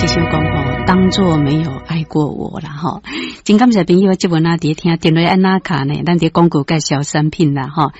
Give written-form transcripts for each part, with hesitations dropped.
这首歌吼，当作没有爱过我啦吼。真感谢朋友这文啊，伫听电话安那卡呢？咱伫广告介绍产品啦吼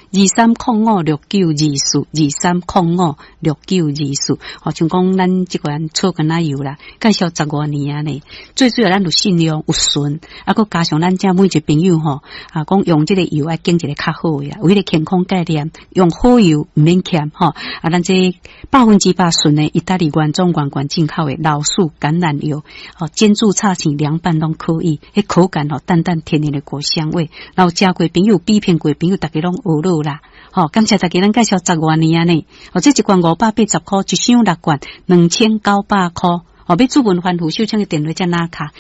，23056924，23056924。吼，像讲咱这款错跟哪有啦，介绍10多年啊呢。最主要咱有信用有顺，啊，佮加上咱这每一个朋友吼，啊，讲用这个油啊，拣一个较好的，为了健康概念，用好油唔免欠吼。啊，咱这100%顺的意大利原装进口的老树橄榄油，哦，煎煮炒青凉拌拢可以，迄口感哦，淡淡甜甜的果香味。然后加过朋友比片过朋友，大家拢学落啦。好，感谢大家咱介绍10多年呢。哦，这一罐580块，一箱6罐2900块。哦，要主文番薯手枪的电话在哪卡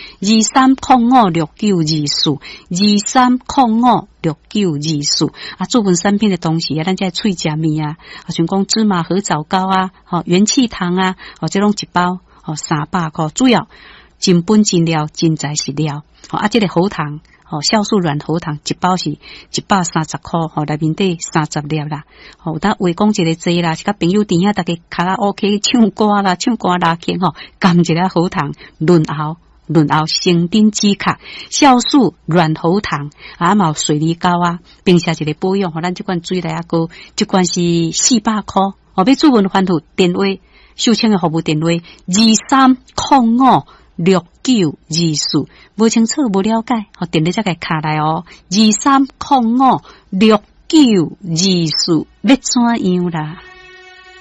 ？23056924，23056924。啊，主文产品的东西啊，咱在脆食面啊，像讲芝麻合枣糕啊，哦，元气糖啊，哦，这种一包哦300块，主要真本真料真材实料。哦，啊，这个喉糖。哦，酵素软喉糖一包是130块，吼，内面底30粒啦。哦，当话讲一个济啦，是甲朋友店啊，大家卡拉 OK 唱歌啦，唱歌拉琴吼，甘一个喉糖润喉生丁止咳，酵素软喉糖啊，嘛有水梨膏啊，并且一个保养，吼，咱这罐水来啊个，这罐是400块。哦，要主文番薯电话，秀清的服务电话23056924，无清楚无了解，好电话再给卡来哦，23056924，要怎样啦？